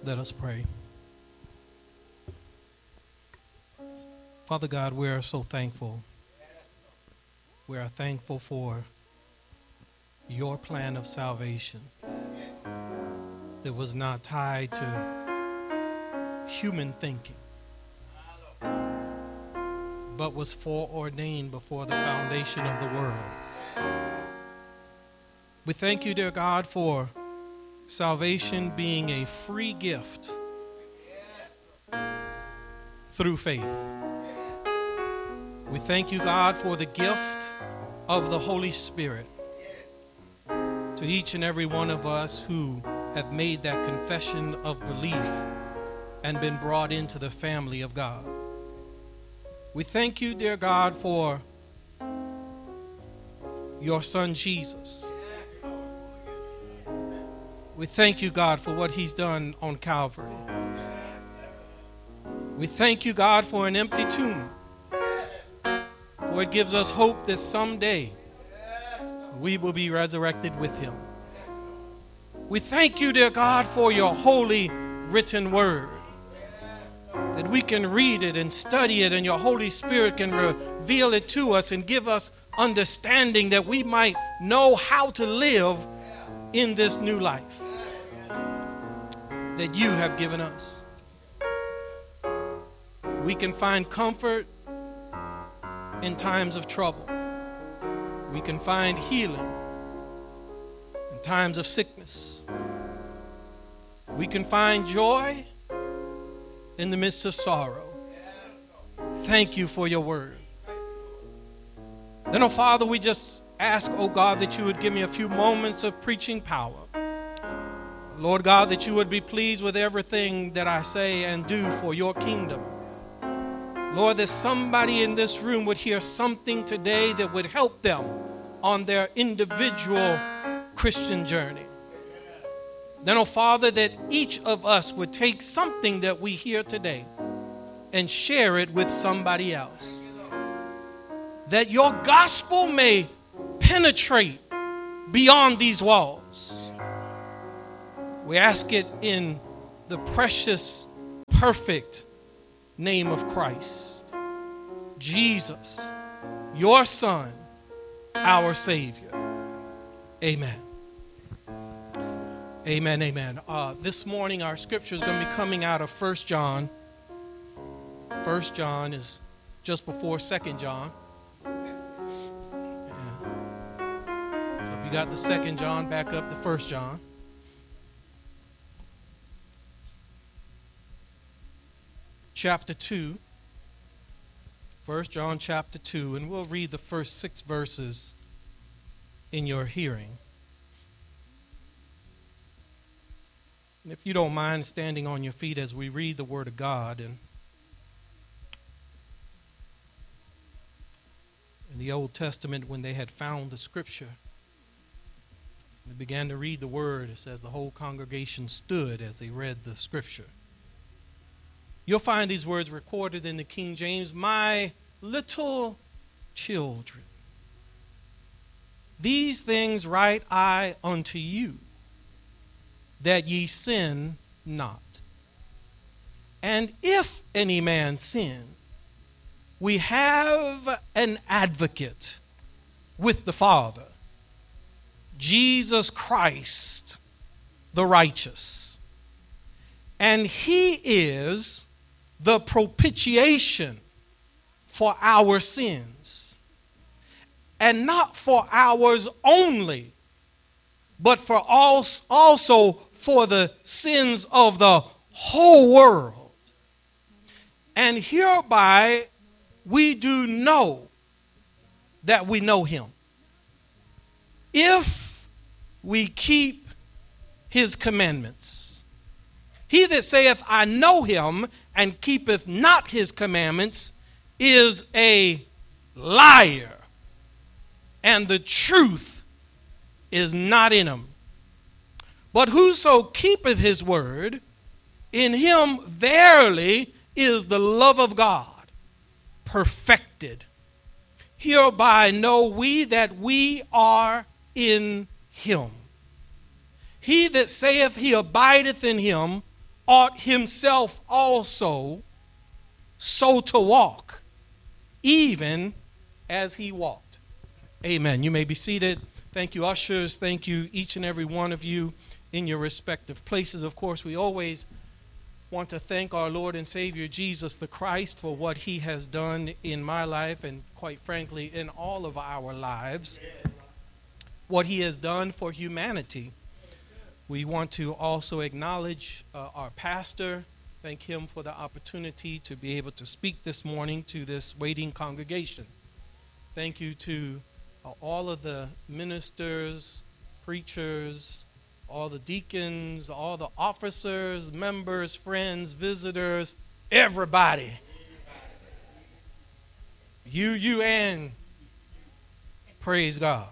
Let us pray. Father God, we are so thankful. We are thankful for your plan of salvation that was not tied to human thinking, but was foreordained before the foundation of the world. We thank you, dear God, for salvation being a free gift through faith. We thank you, God, for the gift of the Holy Spirit to each and every one of us who have made that confession of belief and been brought into the family of God. We thank you, dear God, for your Son Jesus. We thank you, God, for what he's done on Calvary. We thank you, God, for an empty tomb. For it gives us hope that someday we will be resurrected with him. We thank you, dear God, for your holy written word, that we can read it and study it, and your Holy Spirit can reveal it to us and give us understanding that we might know how to live in this new life that you have given us. We can find comfort in times of trouble. We can find healing in times of sickness. We can find joy in the midst of sorrow. Thank you for your word. Then, oh Father, we just ask, oh God, that you would give me a few moments of preaching power. Lord God, that you would be pleased with everything that I say and do for your kingdom. Lord, that somebody in this room would hear something today that would help them on their individual Christian journey. Then, oh Father, that each of us would take something that we hear today and share it with somebody else. That your gospel may penetrate beyond these walls. We ask it in the precious, perfect name of Christ, Jesus, your Son, our Savior. Amen. Amen, amen. This morning our scripture is going to be coming out of 1 John. 1 John is just before 2 John. Yeah. So if you got the 2 John, back up to 1 John. Chapter 2, 1 John chapter 2, and we'll read the first 6 verses in your hearing. And if you don't mind standing on your feet as we read the Word of God. And in the Old Testament, when they had found the Scripture, they began to read the Word. It says the whole congregation stood as they read the Scripture. You'll find these words recorded in the King James, "My little children, these things write I unto you, that ye sin not. And if any man sin, we have an advocate with the Father, Jesus Christ, the righteous. And he is the propitiation for our sins, and not for ours only, but for also for the sins of the whole world. And hereby we do know that we know him, if we keep his commandments. He that saith, I know him, and keepeth not his commandments, is a liar, and the truth is not in him. But whoso keepeth his word, in him verily is the love of God perfected. Hereby know we that we are in him. He that saith he abideth in him ought himself also so to walk, even as he walked. Amen. You may be seated. Thank you, ushers. Thank you, each and every one of you in your respective places. Of course, we always want to thank our Lord and Savior Jesus the Christ for what he has done in my life and, quite frankly, in all of our lives, what he has done for humanity. We want to also acknowledge our pastor, thank him for the opportunity to be able to speak this morning to this waiting congregation. Thank you to all of the ministers, preachers, all the deacons, all the officers, members, friends, visitors, everybody. You and praise God.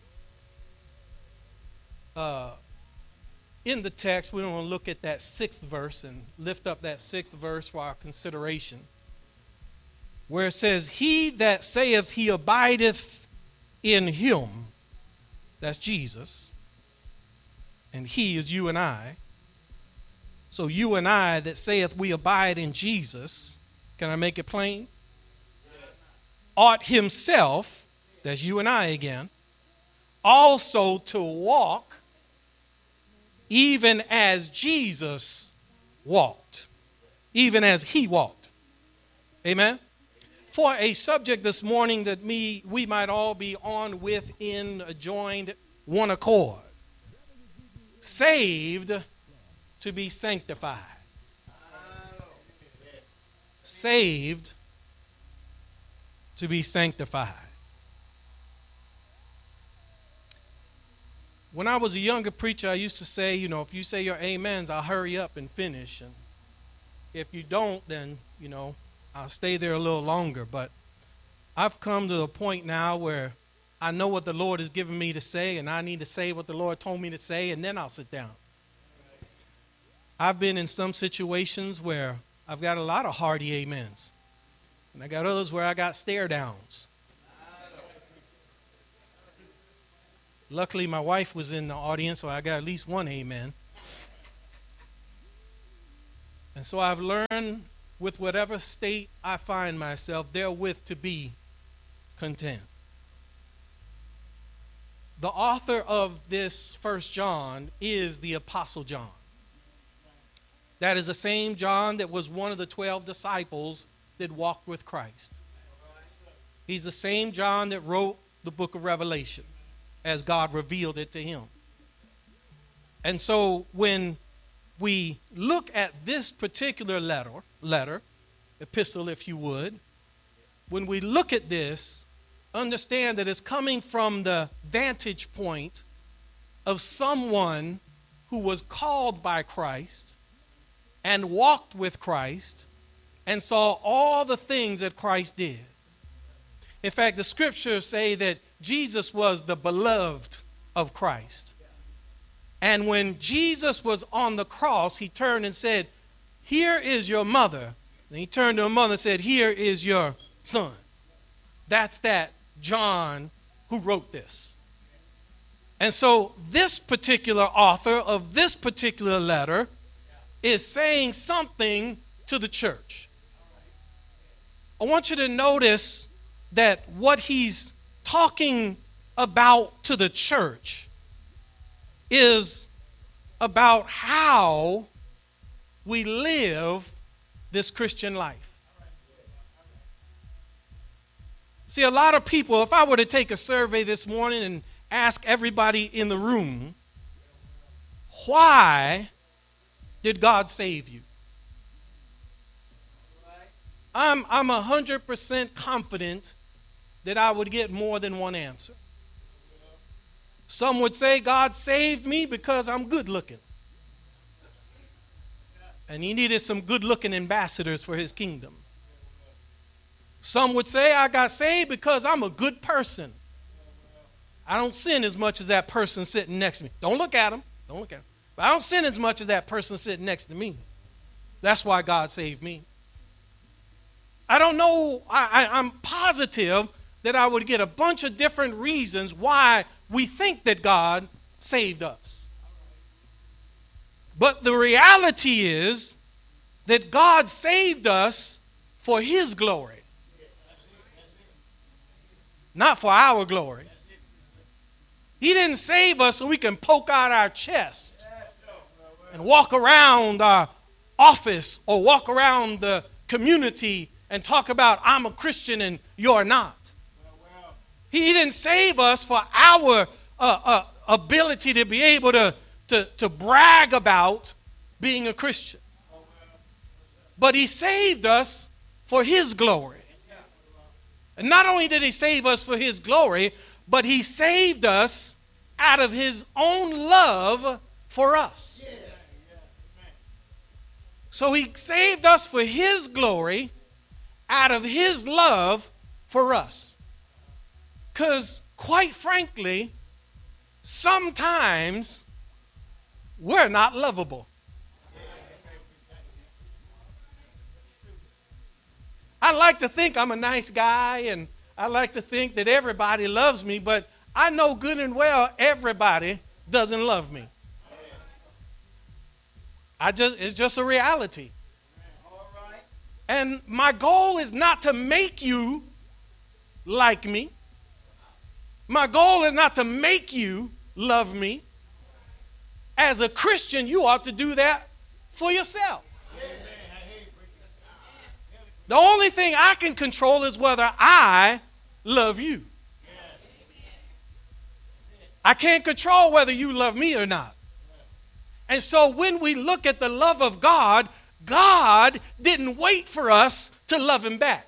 In the text, we want to look at that 6th verse and lift up that 6th verse for our consideration, where it says, he that saith he abideth in him, that's Jesus, and he is you and I. So you and I that saith we abide in Jesus, can I make it plain? Ought himself, that's you and I again, also to walk even as Jesus walked, even as he walked. Amen? For a subject this morning that we might all be on with in a joined one accord. Saved to be sanctified. Saved to be sanctified. When I was a younger preacher, I used to say, if you say your amens, I'll hurry up and finish. And if you don't, then, I'll stay there a little longer. But I've come to the point now where I know what the Lord has given me to say, and I need to say what the Lord told me to say, and then I'll sit down. I've been in some situations where I've got a lot of hearty amens, and I got others where I got stare downs. Luckily, my wife was in the audience, so I got at least one amen. And so I've learned, with whatever state I find myself, therewith to be content. The author of this 1 John is the Apostle John. That is the same John that was one of the 12 disciples that walked with Christ. He's the same John that wrote the book of Revelation as God revealed it to him. And so when we look at this particular letter, epistle if you would, when we look at this, understand that it's coming from the vantage point of someone who was called by Christ and walked with Christ and saw all the things that Christ did. In fact, the scriptures say that Jesus was the beloved of Christ. And when Jesus was on the cross, he turned and said, here is your mother. And he turned to her mother and said, here is your son. That's that John who wrote this. And so this particular author of this particular letter is saying something to the church. I want you to notice that what he's talking about to the church is about how we live this Christian life. See, a lot of people, if I were to take a survey this morning and ask everybody in the room, why did God save you? I'm 100% confident that I would get more than one answer. Some would say God saved me because I'm good looking. And he needed some good looking ambassadors for his kingdom. Some would say I got saved because I'm a good person. I don't sin as much as that person sitting next to me. Don't look at him. Don't look at him. But I don't sin as much as that person sitting next to me. That's why God saved me. I don't know. I'm positive that I would get a bunch of different reasons why we think that God saved us. But the reality is that God saved us for his glory, not for our glory. He didn't save us so we can poke out our chest and walk around our office or walk around the community and talk about I'm a Christian and you're not. He didn't save us for our ability to be able to brag about being a Christian. But he saved us for his glory. And not only did he save us for his glory, but he saved us out of his own love for us. So he saved us for his glory out of his love for us. Because quite frankly, sometimes we're not lovable. I like to think I'm a nice guy, and I like to think that everybody loves me, but I know good and well everybody doesn't love me. It's just a reality. And my goal is not to make you like me. My goal is not to make you love me. As a Christian, you ought to do that for yourself. The only thing I can control is whether I love you. I can't control whether you love me or not. And so when we look at the love of God, God didn't wait for us to love him back.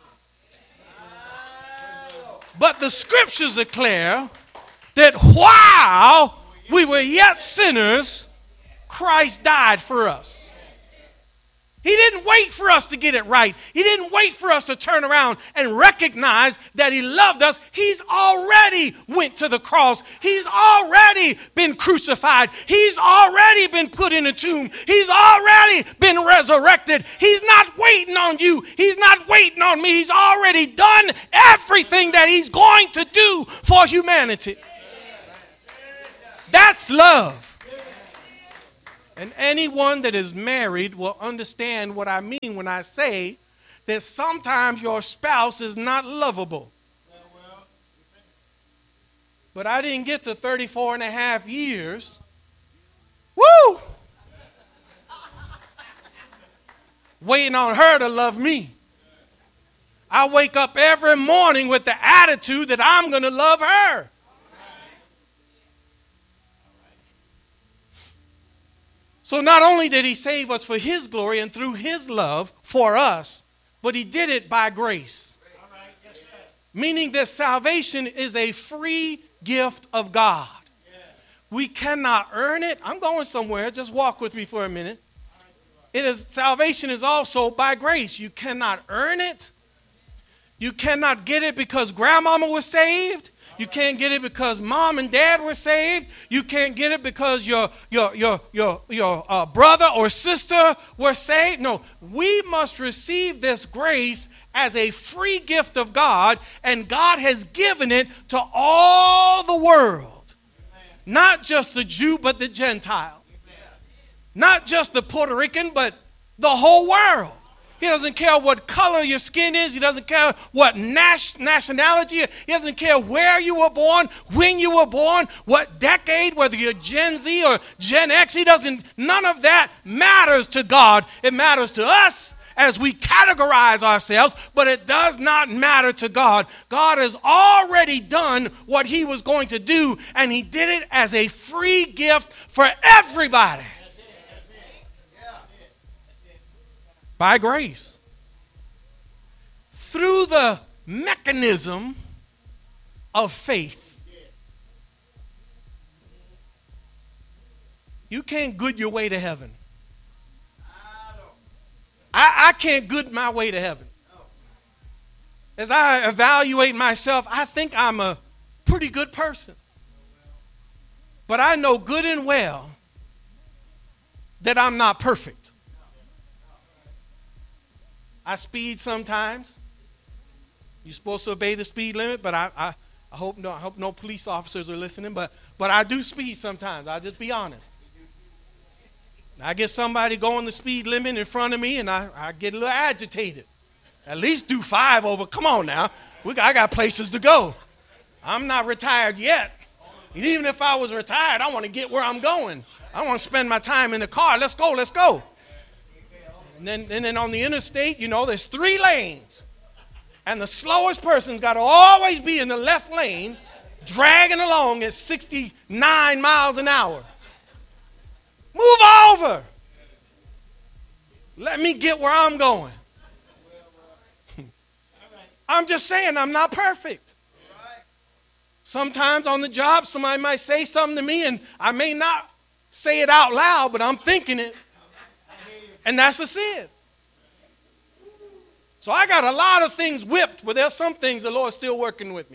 But the scriptures declare that while we were yet sinners, Christ died for us. He didn't wait for us to get it right. He didn't wait for us to turn around and recognize that he loved us. He's already went to the cross. He's already been crucified. He's already been put in a tomb. He's already been resurrected. He's not waiting on you. He's not waiting on me. He's already done everything that he's going to do for humanity. That's love. And anyone that is married will understand what I mean when I say that sometimes your spouse is not lovable. But I didn't get to 34 and a half years. Woo! Waiting on her to love me. I wake up every morning with the attitude that I'm going to love her. So not only did he save us for his glory and through his love for us, but he did it by grace. Meaning that salvation is a free gift of God. We cannot earn it. I'm going somewhere. Just walk with me for a minute. Salvation is also by grace. You cannot earn it. You cannot get it because grandmama was saved. You can't get it because mom and dad were saved. You can't get it because your brother or sister were saved. No, we must receive this grace as a free gift of God, and God has given it to all the world. Not just the Jew, but the Gentile. Not just the Puerto Rican, but the whole world. He doesn't care what color your skin is. He doesn't care what nationality. He doesn't care where you were born, when you were born, what decade, whether you're Gen Z or Gen X. None of that matters to God. It matters to us as we categorize ourselves, but it does not matter to God. God has already done what he was going to do, and he did it as a free gift for everybody. By grace. Through the mechanism of faith. You can't good your way to heaven. I can't good my way to heaven. As I evaluate myself, I think I'm a pretty good person. But I know good and well that I'm not perfect. I speed sometimes. You're supposed to obey the speed limit, but I hope no police officers are listening. But I do speed sometimes. I'll just be honest. I get somebody going the speed limit in front of me, and I get a little agitated. At least do 5 over. Come on now. I got places to go. I'm not retired yet. And even if I was retired, I want to get where I'm going. I want to spend my time in the car. Let's go, let's go. And then on the interstate, there's 3 lanes. And the slowest person's got to always be in the left lane, dragging along at 69 miles an hour. Move over. Let me get where I'm going. I'm just saying I'm not perfect. Sometimes on the job, somebody might say something to me, and I may not say it out loud, but I'm thinking it. And that's a sin. So I got a lot of things whipped, but there's some things the Lord's still working with me.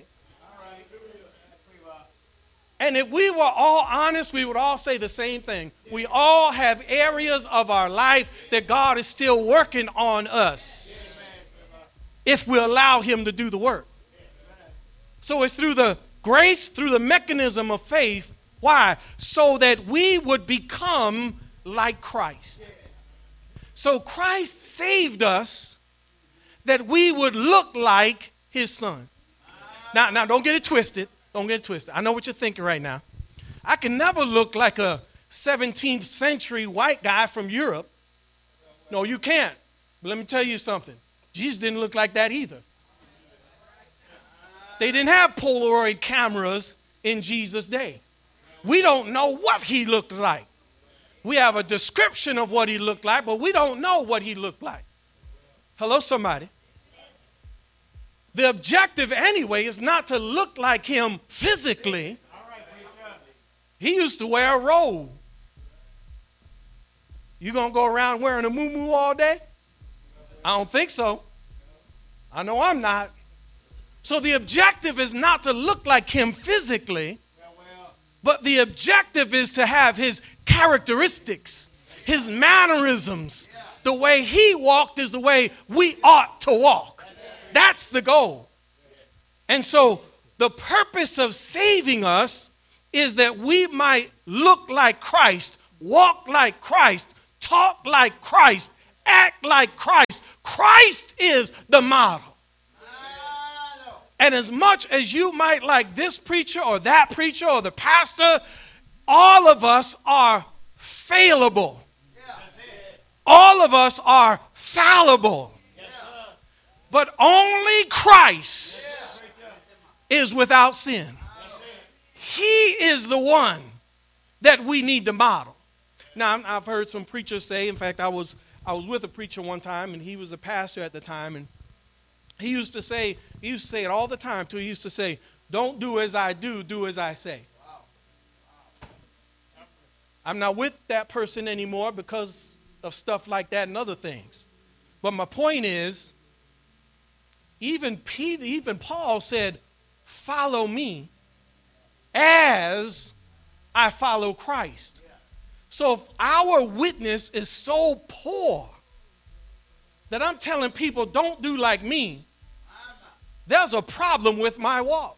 And if we were all honest, we would all say the same thing. We all have areas of our life that God is still working on us if we allow him to do the work. So it's through the grace, through the mechanism of faith. Why? So that we would become like Christ. So Christ saved us that we would look like his son. Now don't get it twisted. Don't get it twisted. I know what you're thinking right now. I can never look like a 17th century white guy from Europe. No, you can't. But let me tell you something. Jesus didn't look like that either. They didn't have Polaroid cameras in Jesus' day. We don't know what he looked like. We have a description of what he looked like, but we don't know what he looked like. Hello, somebody. The objective anyway is not to look like him physically. He used to wear a robe. You gonna go around wearing a muumuu all day? I don't think so. I know I'm not. So the objective is not to look like him physically, but the objective is to have his characteristics, his mannerisms. The way he walked is the way we ought to walk. That's the goal. And so the purpose of saving us is that we might look like Christ, walk like Christ, talk like Christ, act like Christ. Christ is the model. And as much as you might like this preacher or that preacher or the pastor, all of us are failable. All of us are fallible. But only Christ is without sin. He is the one that we need to model. Now, I've heard some preachers say, in fact, I was with a preacher one time, and he was a pastor at the time, and he used to say it all the time too. He used to say, don't do as I do, do as I say. I'm not with that person anymore because of stuff like that and other things. But my point is, even Paul said, follow me as I follow Christ. So if our witness is so poor that I'm telling people don't do like me, there's a problem with my walk.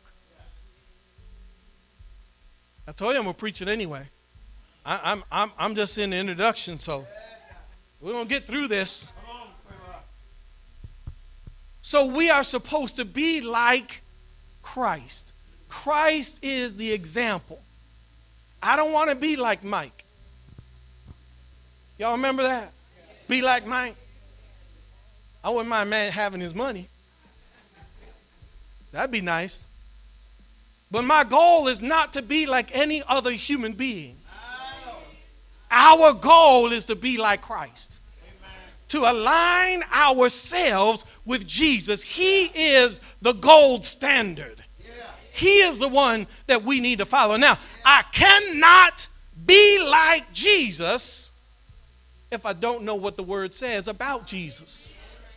I told you I'm going to preach it anyway. I'm just in the introduction, so we're going to get through this. So we are supposed to be like Christ. Christ is the example. I don't want to be like Mike. Y'all remember that? Be like Mike. I wouldn't mind man having his money. That'd be nice. But my goal is not to be like any other human being. Our goal is to be like Christ. To align ourselves with Jesus. He is the gold standard. He is the one that we need to follow. Now, I cannot be like Jesus if I don't know what the word says about Jesus.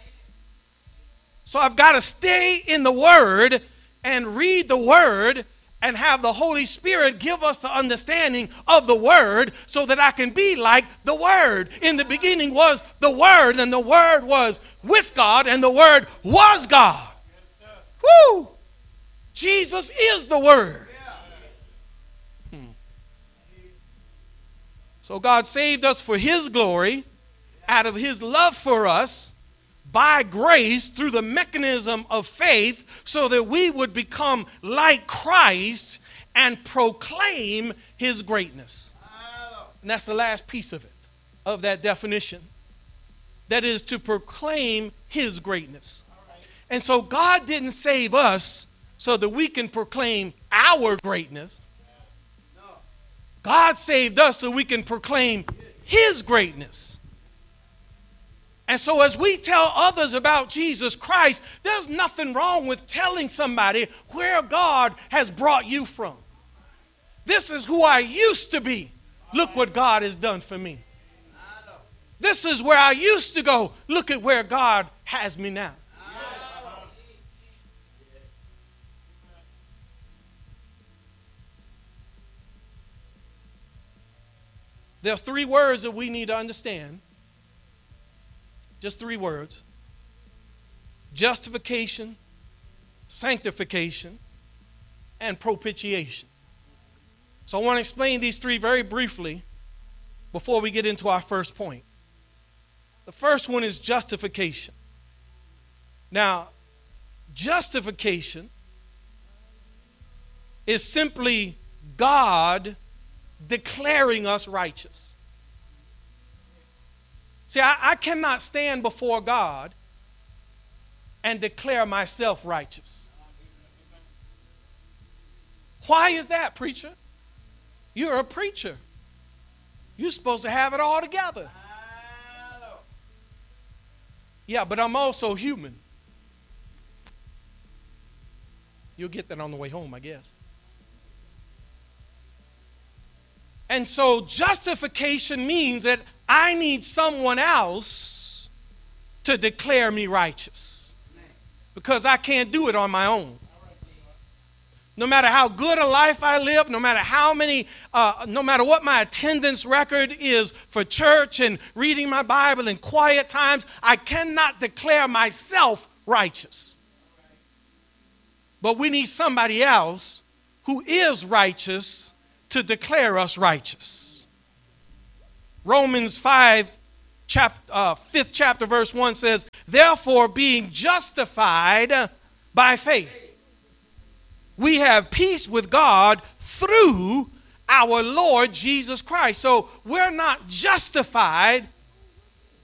So I've got to stay in the word and read the word and have the Holy Spirit give us the understanding of the word so that I can be like the word. In the beginning was the word, and the word was with God, and the word was God. Woo! Jesus is the word. So God saved us for his glory, out of his love for us, by grace through the mechanism of faith, so that we would become like Christ and proclaim his greatness. And that's the last piece of it, of that definition. That is to proclaim his greatness. And so God didn't save us so that we can proclaim our greatness. God saved us so we can proclaim his greatness. And so as we tell others about Jesus Christ, there's nothing wrong with telling somebody where God has brought you from. This is who I used to be. Look what God has done for me. This is where I used to go. Look at where God has me now. There's 3 words that we need to understand. Just 3 words. Justification, sanctification, and propitiation. So I want to explain these 3 very briefly before we get into our first point. The first one is justification. Now, justification is simply God declaring us righteous. See, I cannot stand before God and declare myself righteous. Why is that, preacher? You're a preacher. You're supposed to have it all together. Yeah, but I'm also human. You'll get that on the way home, I guess. And so justification means that I need someone else to declare me righteous, because I can't do it on my own. No matter how good a life I live, no matter what my attendance record is for church and reading my Bible in quiet times, I cannot declare myself righteous. But we need somebody else who is righteous to declare us righteous. Romans 5, 5th chapter, verse 1 says, therefore, being justified by faith, we have peace with God through our Lord Jesus Christ. So we're not justified